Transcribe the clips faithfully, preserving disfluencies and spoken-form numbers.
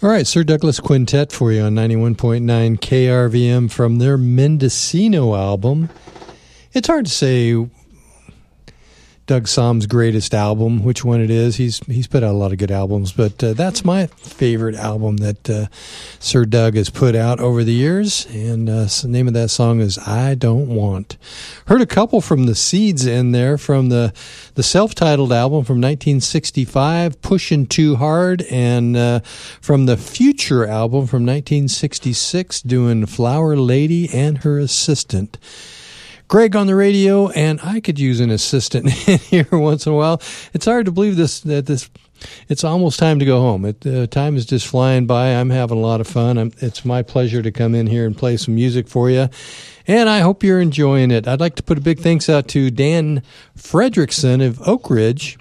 All right, Sir Douglas Quintet for you on ninety-one point nine K R V M from their Mendocino album. It's hard to say Doug Som's greatest album, which one it is. He's he's put out a lot of good albums, but uh, that's my favorite album that uh, Sir Doug has put out over the years, and uh, the name of that song is I Don't Want. Heard a couple from the Seeds in there, from the, the self-titled album from nineteen sixty-five, Pushin' Too Hard, and uh, from the Future album from nineteen sixty-six, doing Flower Lady and Her Assistant. Greg on the radio, and I could use an assistant in here once in a while. It's hard to believe this that this. It's almost time to go home. It, uh, time is just flying by. I'm having a lot of fun. I'm, it's my pleasure to come in here and play some music for you, and I hope you're enjoying it. I'd like to put a big thanks out to Dan Fredrickson of Oak Ridge,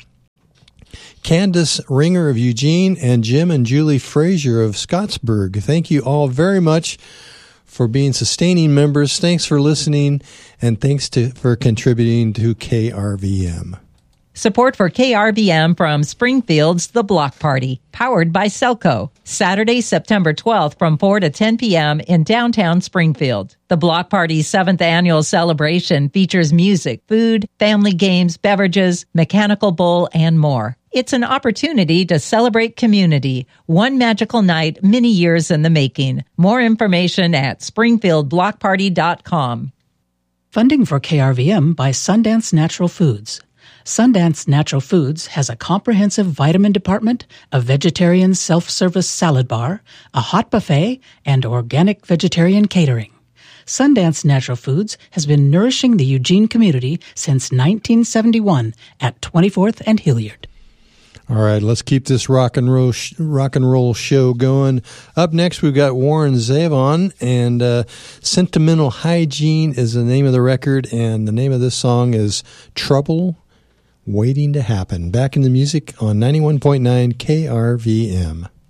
Candace Ringer of Eugene, and Jim and Julie Frazier of Scottsburg. Thank you all very much for being sustaining members. Thanks for listening, and thanks to for contributing to K R V M. Support for K R V M from Springfield's The Block Party, powered by Selco. Saturday, September twelfth from four to ten p.m. in downtown Springfield. The Block Party's seventh annual celebration features music, food, family games, beverages, mechanical bull, and more. It's an opportunity to celebrate community. One magical night, many years in the making. More information at springfield block party dot com. Funding for K R V M by Sundance Natural Foods. Sundance Natural Foods has a comprehensive vitamin department, a vegetarian self-service salad bar, a hot buffet, and organic vegetarian catering. Sundance Natural Foods has been nourishing the Eugene community since nineteen seventy-one at twenty-fourth and Hilliard. All right, let's keep this rock and roll sh- rock and roll show going. Up next, we've got Warren Zevon, and uh, Sentimental Hygiene is the name of the record, and the name of this song is Trouble Waiting to Happen. Back in the music on ninety-one point nine K R V M.